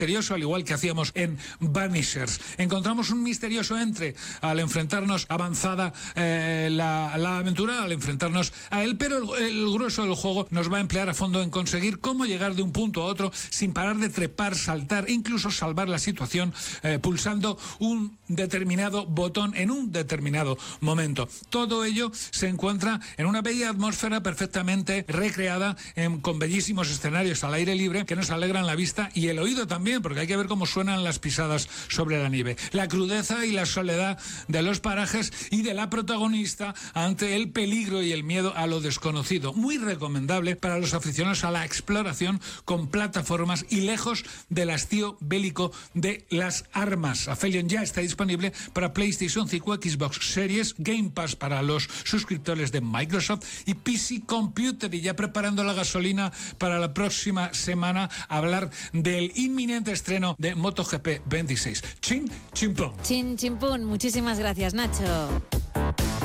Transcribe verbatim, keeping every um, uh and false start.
misterioso, al igual que hacíamos en Vanishers. Encontramos un misterioso entre al enfrentarnos avanzada eh, la, la aventura, al enfrentarnos a él, pero el, el grueso del juego nos va a emplear a fondo en conseguir cómo llegar de un punto a otro sin parar de trepar, saltar, incluso salvar la situación eh, pulsando un determinado botón en un determinado momento. Todo ello se encuentra en una bella atmósfera perfectamente recreada en, con bellísimos escenarios al aire libre que nos alegran la vista y el oído también, porque hay que ver cómo suenan las pisadas sobre la nieve. La crudeza y la soledad de los parajes y de la protagonista ante el peligro y el miedo a lo desconocido. Muy recomendable para los aficionados a la exploración con plataformas y lejos del hastío bélico de las armas. Aphelion ya está disponible para PlayStation cinco, Xbox Series, Game Pass para los suscriptores de Microsoft y P C Computer. Y ya preparando la gasolina para la próxima semana, hablar del inminente estreno de MotoGP veintiséis. Chin, chimpón. Chin, chimpún. Muchísimas gracias, Nacho.